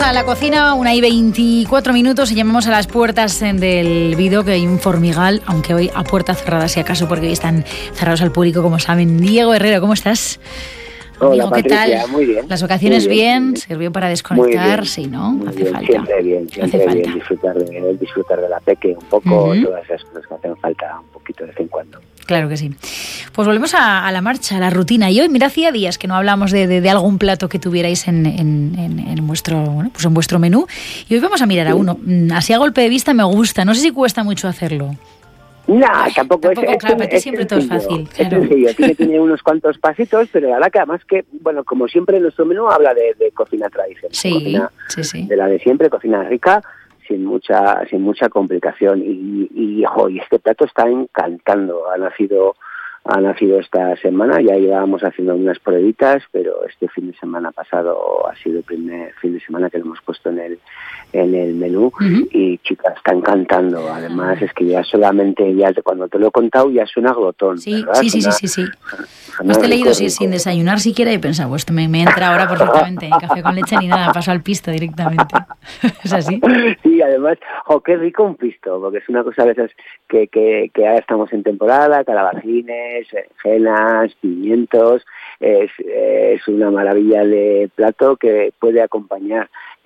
en la cocina, 1:24, y llamamos a las puertas del Vido, que hay un formigal, aunque hoy a puerta cerrada, si acaso, porque hoy están cerrados al público, como saben. Diego Herrero, ¿cómo estás? Hola, Amigo, ¿qué Patricia, tal? muy bien. ¿Las vacaciones muy bien? ¿Sirvió para desconectar? Sí, ¿no? Muy Hace bien, falta. siempre bien, disfrutar de la peque un poco, todas esas cosas que hacen falta un poquito de vez en cuando. Claro que sí. Pues volvemos a la marcha, a la rutina. Y hoy, mira, hacía días que no hablamos de algún plato que tuvierais en vuestro menú. Y hoy vamos a mirar a uno. Así a golpe de vista me gusta. No sé si cuesta mucho hacerlo. No, tampoco claro, para ti siempre todo es fácil. Claro. Es sencillo, tiene unos cuantos pasitos, pero la verdad que además que, bueno, como siempre nuestro menú habla de cocina tradicional, cocina de la de siempre, cocina rica, sin mucha complicación. Y este plato está encantando. Ha nacido esta semana, ya llevábamos haciendo unas pruebitas, pero este fin de semana pasado ha sido el primer fin de semana que lo hemos puesto en el menú. Y chicas, está encantando. Además es que ya solamente, cuando te lo he contado, ya suena glotón, ¿verdad? Sí. Más te he leído sin desayunar siquiera y he pensado, pues esto me entra ahora perfectamente, ni café con leche ni nada, paso al pisto directamente. ¿Es así? Sí, además, qué rico un pisto, porque es una cosa a veces que ahora estamos en temporada, calabacines, berenjenas, pimientos, es una maravilla de plato que puede acompañar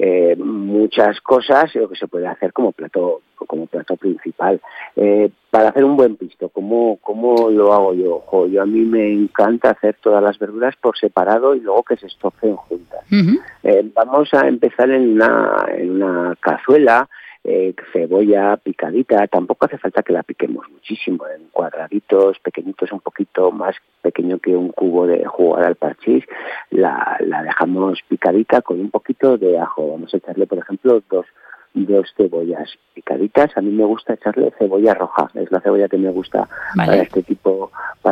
muchas cosas, o que se puede hacer como plato principal. Para hacer un buen pisto, ¿cómo lo hago yo? Yo a mí me encanta hacer todas las verduras por separado y luego que se estocen juntas. Vamos a empezar en una cazuela, cebolla picadita. Tampoco hace falta que la piquemos muchísimo, en cuadraditos pequeñitos, un poquito más pequeño que un cubo de jugo al parchís. La dejamos picadita con un poquito de ajo. Vamos a echarle, por ejemplo, dos cebollas picaditas. A mí me gusta echarle cebolla roja, es la cebolla que me gusta para este tipo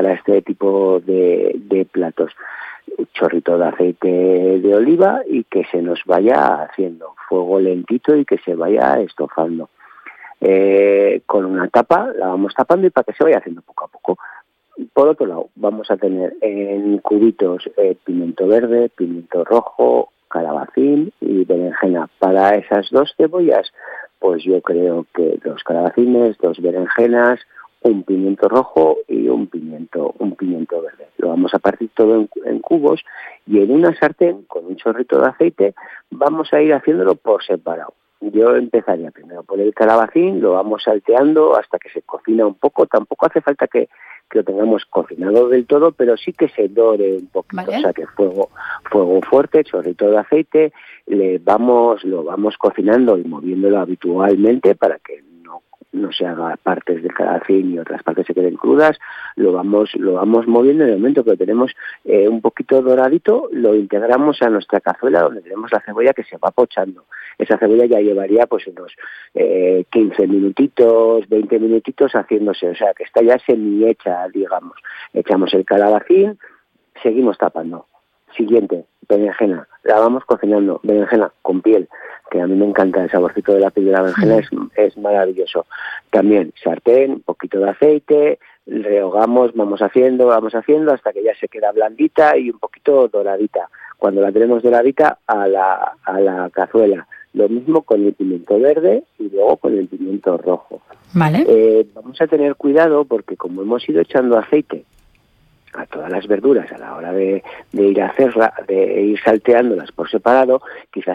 de platos. Un chorrito de aceite de oliva y que se nos vaya haciendo fuego lentito y que se vaya estofando. Con una tapa la vamos tapando y para que se vaya haciendo poco a poco. Por otro lado, vamos a tener en cubitos pimiento verde, pimiento rojo, calabacín y berenjena. Para esas dos cebollas, pues yo creo que 2 calabacines, 2 berenjenas, un pimiento rojo y un pimiento verde. Lo vamos a partir todo en cubos y en una sartén con un chorrito de aceite vamos a ir haciéndolo por separado. Yo empezaría primero por el calabacín, lo vamos salteando hasta que se cocina un poco. Tampoco hace falta que lo tengamos cocinado del todo, pero sí que se dore un poquito. O sea, que fuego fuerte, chorrito de aceite, lo vamos cocinando y moviéndolo habitualmente para que no se haga partes del calabacín y otras partes se queden crudas. Lo vamos moviendo. En el momento que lo tenemos un poquito doradito, lo integramos a nuestra cazuela donde tenemos la cebolla que se va pochando. Esa cebolla ya llevaría pues unos 15 minutitos, 20 minutitos haciéndose, o sea que está ya semi-hecha, digamos. Echamos el calabacín, seguimos tapando. Siguiente, berenjena, la vamos cocinando, berenjena con piel, que a mí me encanta el saborcito de la piel de la berenjena, es maravilloso. También sartén, un poquito de aceite, rehogamos, vamos haciendo hasta que ya se queda blandita y un poquito doradita. Cuando la tenemos doradita, a la cazuela. Lo mismo con el pimiento verde y luego con el pimiento rojo. Vale. Vamos a tener cuidado porque como hemos ido echando aceite a todas las verduras a la hora de ir salteándolas por separado, quizás